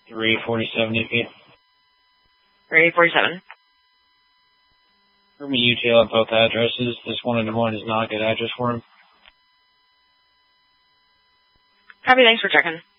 347 EP. 347. For me, UTL at both addresses. This 1-1 is not a good address for him. Copy, thanks for checking.